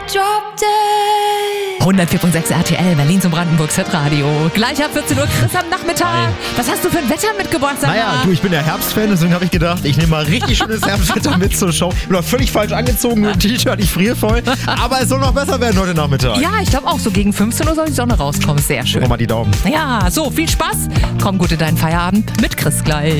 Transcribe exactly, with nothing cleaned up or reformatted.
dropped it. hundertvier Komma sechs R T L, Berlin zum Brandenburg Hitradio. Gleich ab vierzehn Uhr, Chris am Nachmittag. Hi. Was hast du für ein Wetter mitgebracht? Sag Naja, mal. du, ich bin der Herbstfan, deswegen habe ich gedacht, ich nehme mal richtig schönes Herbstwetter mit zur Show. Ich bin noch völlig falsch angezogen, nur ein T-Shirt, ich friere voll. Aber es soll noch besser werden heute Nachmittag. Ja, ich glaube auch, so gegen fünfzehn Uhr soll die Sonne rauskommen. Sehr schön. Drück mal die Daumen. Ja, so, viel Spaß. Komm gut in deinen Feierabend mit Chris gleich.